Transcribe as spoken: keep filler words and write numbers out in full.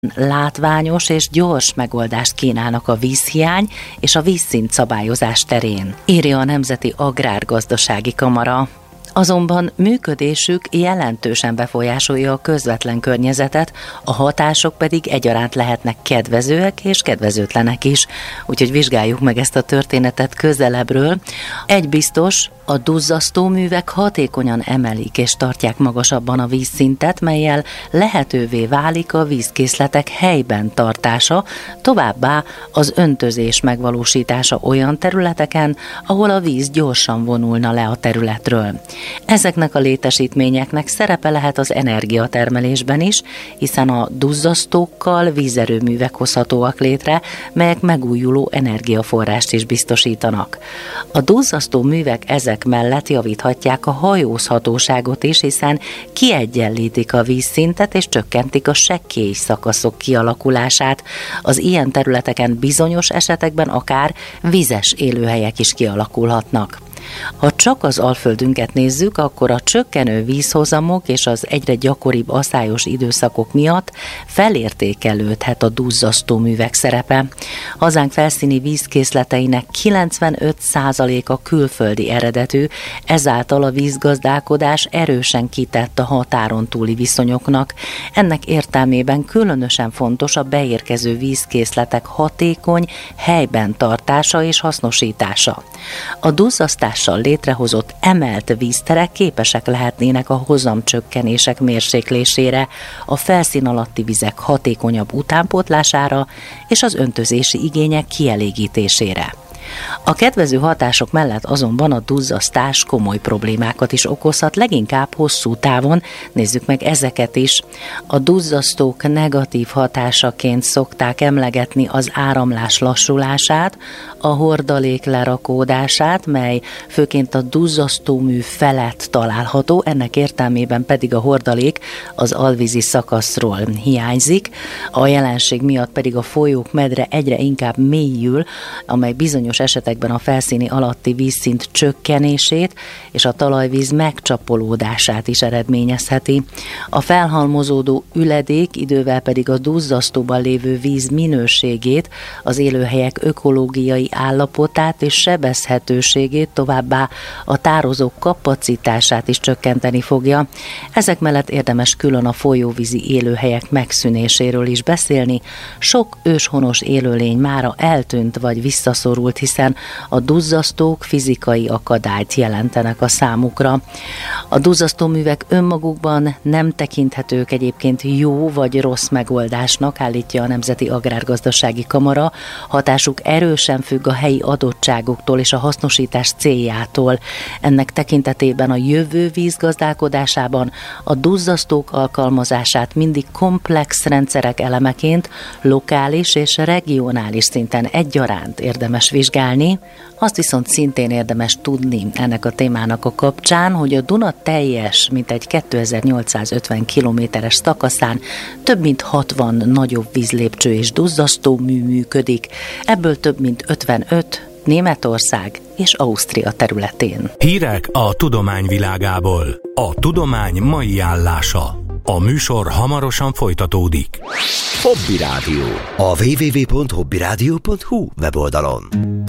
látványos és gyors megoldást kínálnak a vízhiány és a vízszint szabályozás terén, írja a Nemzeti Agrárgazdasági Kamara. Azonban működésük jelentősen befolyásolja a közvetlen környezetet, a hatások pedig egyaránt lehetnek kedvezőek és kedvezőtlenek is. Úgyhogy vizsgáljuk meg ezt a történetet közelebbről. Egy biztos, a duzzasztó művek hatékonyan emelik és tartják magasabban a vízszintet, mellyel lehetővé válik a vízkészletek helyben tartása, továbbá az öntözés megvalósítása olyan területeken, ahol a víz gyorsan vonulna le a területről. Ezeknek a létesítményeknek szerepe lehet az energiatermelésben is, hiszen a duzzasztókkal vízerőművek hozhatóak létre, melyek megújuló energiaforrást is biztosítanak. A duzzasztó művek ezek mellett javíthatják a hajózhatóságot is, hiszen kiegyenlítik a vízszintet és csökkentik a sekkély szakaszok kialakulását. Az ilyen területeken bizonyos esetekben akár vizes élőhelyek is kialakulhatnak. Ha csak az Alföldünket nézzük, akkor a csökkenő vízhozamok és az egyre gyakoribb aszályos időszakok miatt felértékelődhet a duzzasztó művek szerepe. Hazánk felszíni vízkészleteinek kilencvenöt százaléka külföldi eredetű, ezáltal a vízgazdálkodás erősen kitett a határon túli viszonyoknak. Ennek értelmében különösen fontos a beérkező vízkészletek hatékony helyben tartása és hasznosítása. A duzzasztás létrehozott emelt vízterek képesek lehetnének a hozamcsökkenések mérséklésére, a felszín alatti vizek hatékonyabb utánpótlására és az öntözési igények kielégítésére. A kedvező hatások mellett azonban a duzzasztás komoly problémákat is okozhat, leginkább hosszú távon. Nézzük meg ezeket is. A duzzasztók negatív hatásaként szokták emlegetni az áramlás lassulását, a hordalék lerakódását, mely főként a duzzasztómű felett található, ennek értelmében pedig a hordalék az alvízi szakaszról hiányzik, a jelenség miatt pedig a folyók medre egyre inkább mélyül, amely bizonyos esetekben a felszíni alatti vízszint csökkenését és a talajvíz megcsapolódását is eredményezheti. A felhalmozódó üledék idővel pedig a duzzasztóban lévő víz minőségét, az élőhelyek ökológiai állapotát és sebezhetőségét, továbbá a tározók kapacitását is csökkenteni fogja. Ezek mellett érdemes külön a folyóvízi élőhelyek megszűnéséről is beszélni. Sok őshonos élőlény mára eltűnt vagy visszaszorult, hiszen a duzzasztók fizikai akadályt jelentenek a számukra. A duzzasztóművek önmagukban nem tekinthetők egyébként jó vagy rossz megoldásnak, állítja a Nemzeti Agrárgazdasági Kamara. Hatásuk erősen függ a helyi adottságoktól és a hasznosítás céljától. Ennek tekintetében a jövő vízgazdálkodásában a duzzasztók alkalmazását mindig komplex rendszerek elemeként lokális és regionális szinten egyaránt érdemes vizsgálni. Azt viszont szintén érdemes tudni ennek a témának a kapcsán, hogy a Duna teljes, mintegy kétezer-nyolcszázötven kilométeres szakaszán több mint hatvan nagyobb vízlépcső és duzzasztómű működik, ebből több mint ötvenöt Németország és Ausztria területén. Hírek a tudomány világából. A tudomány mai állása. A műsor hamarosan folytatódik. Hobby Rádió. A double-u double-u double-u pont hobby rádió pont hu weboldalon.